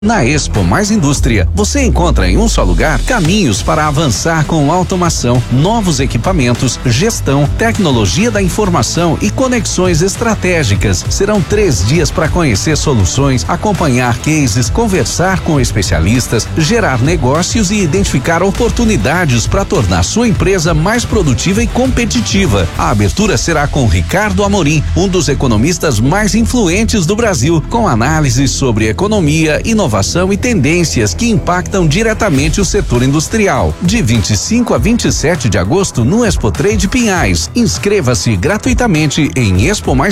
Na Expo Mais Indústria, você encontra em um só lugar caminhos para avançar com automação, novos equipamentos, gestão, tecnologia da informação e conexões estratégicas. Serão 3 dias para conhecer soluções, acompanhar cases, conversar com especialistas, gerar negócios e identificar oportunidades para tornar sua empresa mais produtiva e competitiva. A abertura será com Ricardo Amorim, um dos economistas mais influentes do Brasil, com análises sobre economia, inovação e tendências que impactam diretamente o setor industrial. De 25 a 27 de agosto no Expo Trade Pinhais. Inscreva-se gratuitamente em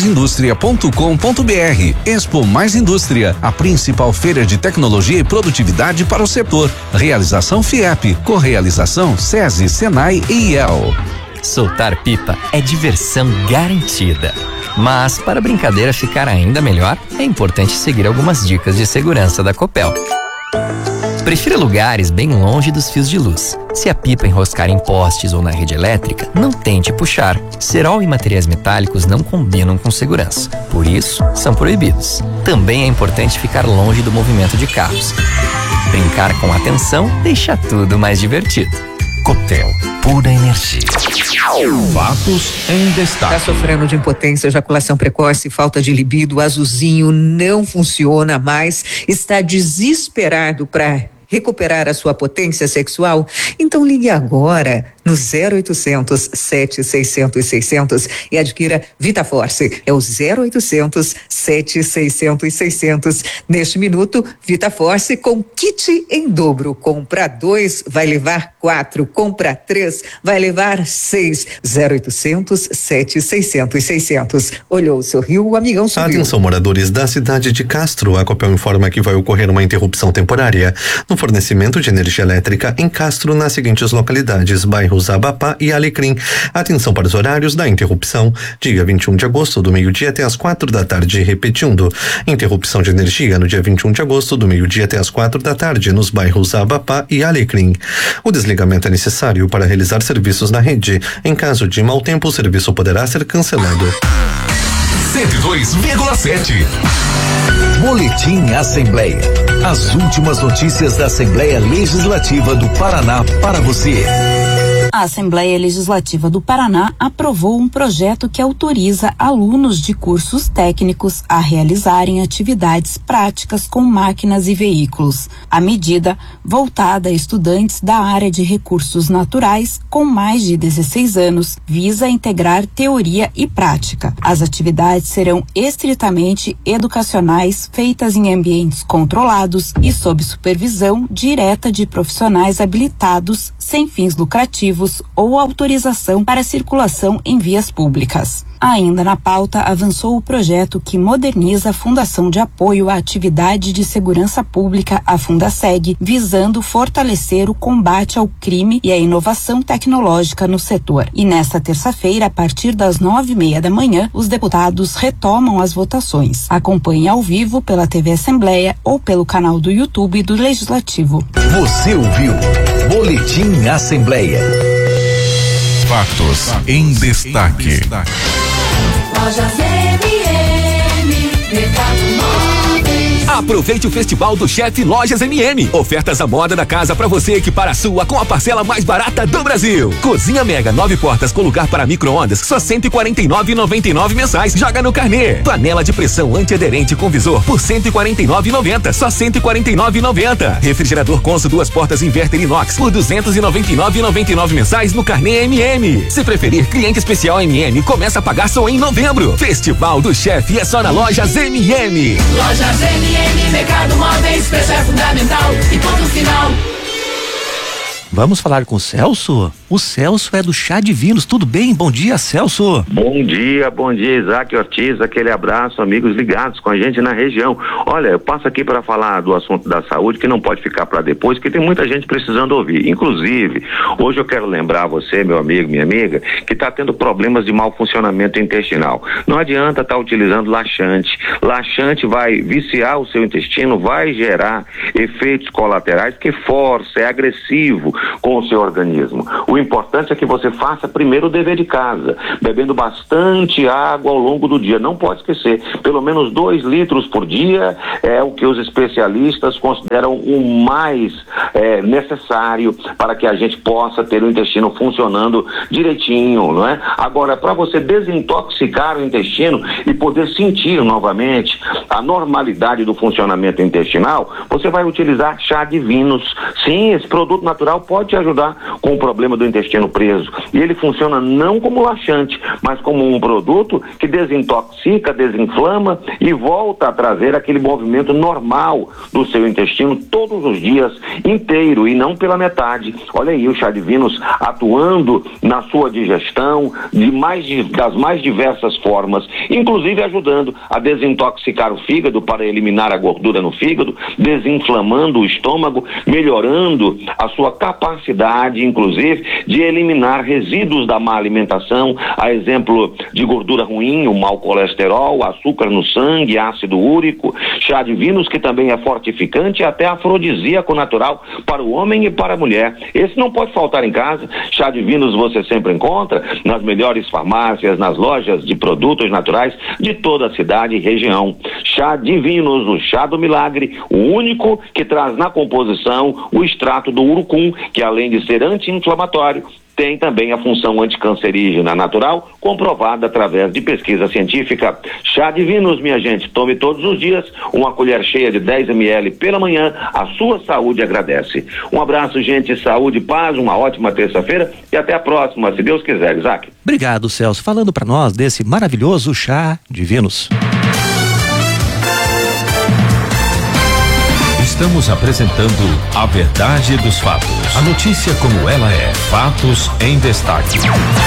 expomaisindustria.com.br. Expo Mais Indústria, a principal feira de tecnologia e produtividade para o setor. Realização FIEP, correalização SESI, Senai e IEL. Soltar pipa é diversão garantida. Mas, para a brincadeira ficar ainda melhor, é importante seguir algumas dicas de segurança da Copel. Prefira lugares bem longe dos fios de luz. Se a pipa enroscar em postes ou na rede elétrica, não tente puxar. Cerol e materiais metálicos não combinam com segurança. Por isso, são proibidos. Também é importante ficar longe do movimento de carros. Brincar com atenção deixa tudo mais divertido. Copel, pura energia. Fatos em destaque. Está sofrendo de impotência, ejaculação precoce, falta de libido, o azulzinho não funciona mais, está desesperado para recuperar a sua potência sexual? Então ligue agora no 0800 7600 600 e adquira VitaForce. É o 0800 7600 600. Neste minuto, VitaForce com kit em dobro. Compra 2, vai levar 4. Compra 3, vai levar 6. 0800 7600 600. Olhou, sorriu, o amigão sorriu. Atenção, moradores da cidade de Castro. A Copel informa que vai ocorrer uma interrupção temporária no fornecimento de energia elétrica em Castro nas seguintes localidades: bairros Abapá e Alecrim. Atenção para os horários da interrupção: dia 21 de agosto, do meio-dia até as 4 da tarde, repetindo. Interrupção de energia no dia 21 de agosto, do meio-dia até as 4 da tarde, nos bairros Abapá e Alecrim. O desligamento é necessário para realizar serviços na rede. Em caso de mau tempo, o serviço poderá ser cancelado. 102,7. Boletim Assembleia. As últimas notícias da Assembleia Legislativa do Paraná para você. A Assembleia Legislativa do Paraná aprovou um projeto que autoriza alunos de cursos técnicos a realizarem atividades práticas com máquinas e veículos. A medida, voltada a estudantes da área de recursos naturais com mais de 16 anos, visa integrar teoria e prática. As atividades serão estritamente educacionais, feitas em ambientes controlados e sob supervisão direta de profissionais habilitados sem fins lucrativos ou autorização para circulação em vias públicas. Ainda na pauta, avançou o projeto que moderniza a Fundação de Apoio à Atividade de Segurança Pública, a Fundaseg, visando fortalecer o combate ao crime e a inovação tecnológica no setor. E nesta terça-feira, a partir das 9:30 da manhã, os deputados retomam as votações. Acompanhe ao vivo pela TV Assembleia ou pelo canal do YouTube do Legislativo. Você ouviu Boletim Assembleia. Fatos em destaque. Lojas MM, Mercado Móveis. Aproveite o Festival do Chefe Lojas MM. Ofertas à moda da casa para você equipar a sua com a parcela mais barata do Brasil. Cozinha Mega 9 portas com lugar para micro-ondas, só R$ 149,99 mensais. Joga no carnê. Panela de pressão antiaderente com visor por R$ 149,90, só R$ 149,90. Refrigerador Consul 2 portas inverter inox por R$ 299,99 mensais no carnê MM. Se preferir, cliente especial MM começa a pagar só em novembro. Festival do Chefe é só na Lojas MM. Lojas MM, Mercado Móveis, preço é fundamental e ponto final. Vamos falar com o Celso? O Celso é do Chá Divinos. Tudo bem? Bom dia, Celso. Bom dia, Isaac Ortiz. Aquele abraço, amigos ligados com a gente na região. Olha, eu passo aqui para falar do assunto da saúde, que não pode ficar para depois, porque tem muita gente precisando ouvir. Inclusive, hoje eu quero lembrar você, meu amigo, minha amiga, que está tendo problemas de mau funcionamento intestinal. Não adianta estar utilizando laxante. Laxante vai viciar o seu intestino, vai gerar efeitos colaterais, porque força, é agressivo. com o seu organismo. O importante é que você faça primeiro o dever de casa, bebendo bastante água ao longo do dia. Não pode esquecer, pelo menos 2 litros por dia é o que os especialistas consideram o mais necessário para que a gente possa ter o intestino funcionando direitinho, não é? Agora, para você desintoxicar o intestino e poder sentir novamente a normalidade do funcionamento intestinal, você vai utilizar chá divinos. Sim, esse produto natural pode te ajudar com o problema do intestino preso. E ele funciona não como laxante, mas como um produto que desintoxica, desinflama e volta a trazer aquele movimento normal do seu intestino todos os dias inteiro e não pela metade. Olha aí o chá divinos atuando na sua digestão das mais diversas formas, inclusive ajudando a desintoxicar o fígado para eliminar a gordura no fígado, desinflamando o estômago, melhorando a sua capacidade, inclusive, de eliminar resíduos da má alimentação, a exemplo de gordura ruim, o mau colesterol, açúcar no sangue, ácido úrico. Chá divinos que também é fortificante e até afrodisíaco natural para o homem e para a mulher. Esse não pode faltar em casa. Chá divinos você sempre encontra nas melhores farmácias, nas lojas de produtos naturais de toda a cidade e região. Chá divinos, o chá do milagre, o único que traz na composição o extrato do urucum, que além de ser anti-inflamatório, tem também a função anticancerígena natural, comprovada através de pesquisa científica. Chá divinos, minha gente, tome todos os dias uma colher cheia de 10 ml pela manhã, a sua saúde agradece. Um abraço, gente, saúde, paz, uma ótima terça-feira e até a próxima, se Deus quiser, Isaac. Obrigado, Celso, falando para nós desse maravilhoso chá divinos. Estamos apresentando a verdade dos fatos. A notícia como ela é. Fatos em destaque.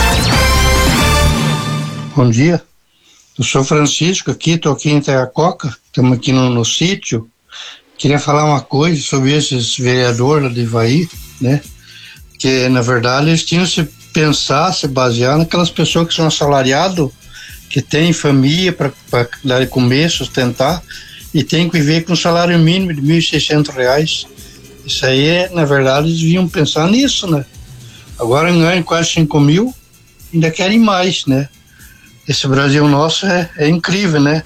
Bom dia. Eu sou Francisco aqui, estou aqui em Itaiacoca, estamos aqui no sítio. Queria falar uma coisa sobre esses vereadores lá de Ivaí, né? Que, na verdade, eles tinham se pensar, se basear naquelas pessoas que são assalariados, que têm família para dar de comer, sustentar, e tem que viver com um salário mínimo de R$1.600. Isso aí, na verdade, eles deviam pensar nisso, né? Agora ganham quase 5 mil, ainda querem mais, né? Esse Brasil nosso é incrível, né?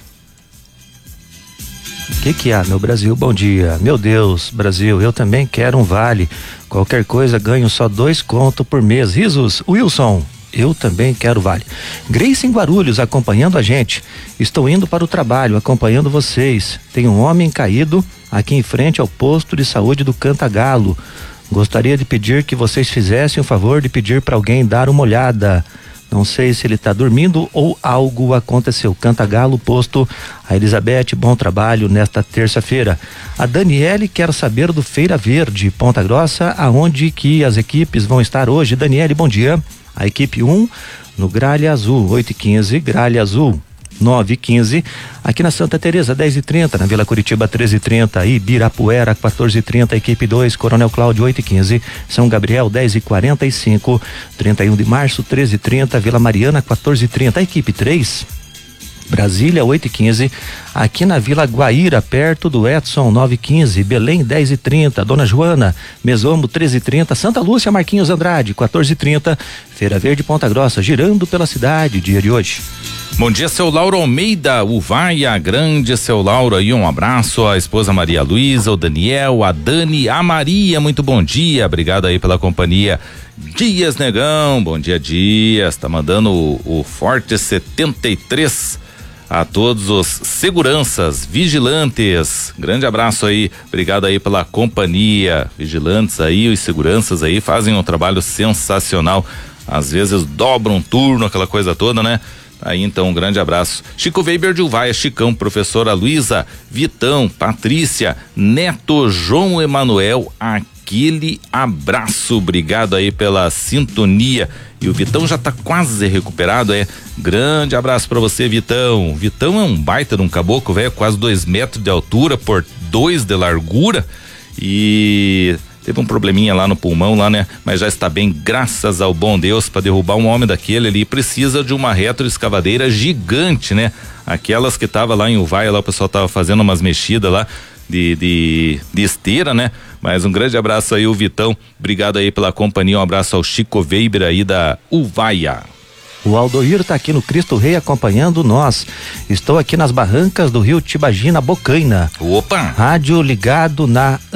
O que há, meu Brasil? Bom dia. Meu Deus, Brasil, eu também quero um vale. Qualquer coisa ganho só 2 contos por mês. Risos, Wilson. Eu também quero vale. Grace em Guarulhos acompanhando a gente. Estou indo para o trabalho acompanhando vocês. Tem um homem caído aqui em frente ao posto de saúde do Cantagalo. Gostaria de pedir que vocês fizessem o favor de pedir para alguém dar uma olhada. Não sei se ele está dormindo ou algo aconteceu. Cantagalo, posto. A Elizabeth, bom trabalho nesta terça-feira. A Daniele quer saber do Feira Verde, Ponta Grossa, aonde que as equipes vão estar hoje. Daniele, bom dia. A equipe 1 no Gralha Azul, 8h15, Gralha Azul, 9h15, aqui na Santa Teresa, 10h30, na Vila Curitiba, 13h30, Ibirapuera, 14h30, equipe 2, Coronel Cláudio, 8h15, São Gabriel, 10h45, 31 de março, 13h30, Vila Mariana, 14h30, a equipe 3, Brasília, 8h15, aqui na Vila Guaíra, perto do Edson, 9h15, Belém, 10h30, Dona Joana, Mesombo, 13h30, Santa Lúcia, Marquinhos Andrade, 14h30, Feira Verde, Ponta Grossa, girando pela cidade, dia de hoje. Bom dia, seu Lauro Almeida, o Vaia, grande seu Lauro aí, um abraço, a esposa Maria Luísa, o Daniel, a Dani, a Maria, muito bom dia, obrigado aí pela companhia. Dias Negão, bom dia, Dias, tá mandando o Forte 73 a todos os seguranças, vigilantes, grande abraço aí, obrigado aí pela companhia, vigilantes aí, os seguranças aí fazem um trabalho sensacional, às vezes dobram um turno, aquela coisa toda, né? Aí então um grande abraço. Chico Weber de Uvaia, Chicão, professora Luísa, Vitão, Patrícia, Neto, João Emanuel, aquele abraço, obrigado aí pela sintonia. E o Vitão já tá quase recuperado, grande abraço pra você, Vitão. Vitão é um baita de um caboclo, velho, quase 2 metros de altura por 2 de largura e teve um probleminha lá no pulmão lá, né? Mas já está bem, graças ao bom Deus. Para derrubar um homem daquele ali precisa de uma retroescavadeira gigante, né? Aquelas que tava lá em Uvaia, lá o pessoal tava fazendo umas mexidas lá, de esteira, né? Mas um grande abraço aí, o Vitão. Obrigado aí pela companhia. Um abraço ao Chico Weber aí da Uvaia. O Aldoir tá aqui no Cristo Rei acompanhando nós. Estou aqui nas barrancas do rio Tibagi, na Bocaina. Opa! Rádio ligado na